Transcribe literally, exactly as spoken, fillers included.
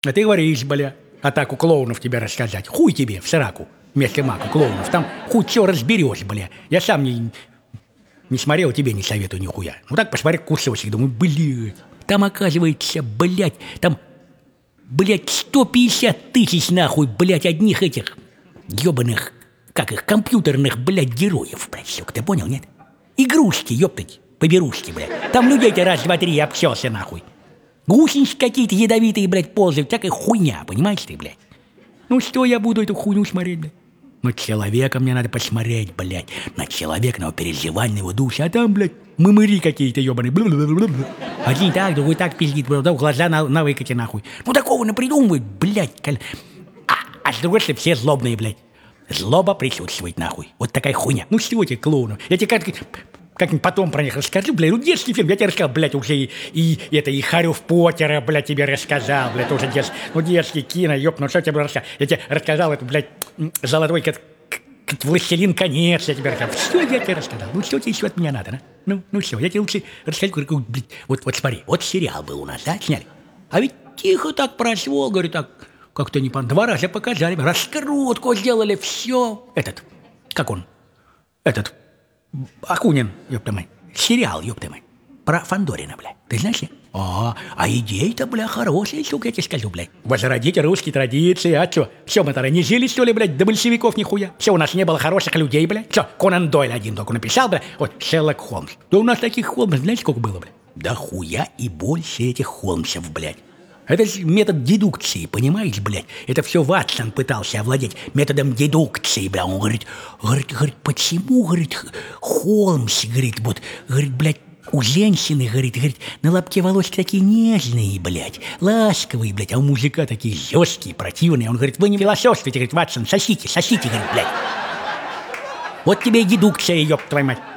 А ты говоришь, бля, а так у клоунов тебе рассказать. Хуй тебе в сраку вместо мака клоунов. Там хуй все разберешь, бля. Я сам не, не смотрел, тебе не советую нихуя. Ну так посмотри кусочек, думаю, блядь. Там оказывается, блядь, там, блядь, сто пятьдесят тысяч нахуй, блядь, одних этих ебаных, как их, компьютерных, блядь, героев, блядь, сука, ты понял, нет? Игрушки, ёптать, поберушки, блядь. Там людей-то раз, два, три обчелся, нахуй. Гусеницы какие-то ядовитые, блядь, ползают, всякая хуйня, понимаешь ты, блядь? Ну что я буду эту хуйню смотреть, блядь? На человека мне надо посмотреть, блядь. На человека, на его переживания, на его душу. А там, блядь, мымыри какие-то ебаные. Один так, другой так пиздит, блядь, глаза на, на выкате, нахуй. Ну такого напридумывают, блядь. А, а с другой стороны, все злобные, блядь. Злоба присутствует, нахуй. Вот такая хуйня. Ну что тебе, клоуну? Я тебе как... Как-нибудь потом про них расскажу, блядь, ну детский фильм, я тебе рассказал, блядь, уже и, и это, и Харю в Поттера, блядь, тебе рассказал, блядь, тоже детский, ну детский кино, ёп, ну что я тебе рассказал? Я тебе рассказал эту, блядь, золотой, как, как «Властелин конец», я тебе рассказал. Что я тебе рассказал? Ну что тебе еще от меня надо, да? Ну, ну все, я тебе лучше расскажу, говорю, блядь, вот, вот смотри, вот сериал был у нас, да, сняли, а ведь тихо так прошло, говорю, так, как-то не по два раза показали, раскрутку сделали, все, этот, как он, этот, Акунин, ёпта мать. Сериал, ёпта мать. Про Фандорина, бля. Ты знаешь? А, а идея-то, бля, хорошая, сука, я тебе скажу, блядь. Возродить русские традиции, а чё? Все мы тогда не жили, что ли, блядь, до большевиков нихуя? Все, у нас не было хороших людей, блядь. Все, Конан Дойль один только написал, бля, вот, Шерлок Холмс. Да у нас таких Холмсов, знаете, сколько было, блядь? Да хуя и больше этих Холмсов, блядь. Это же метод дедукции, понимаешь, блядь? Это все Ватсон пытался овладеть методом дедукции, бля. Он говорит, говорит, говорит, почему, говорит, Холмс, говорит, вот, говорит, блядь, у женщины, говорит, говорит, на лобке волос такие нежные, блядь, ласковые, блядь, а у мужика такие жесткие, противные. Он говорит, вы не философствуйте, говорит, Ватсон, сосите, сосите, говорит, блядь. Вот тебе и дедукция, ёб твою мать.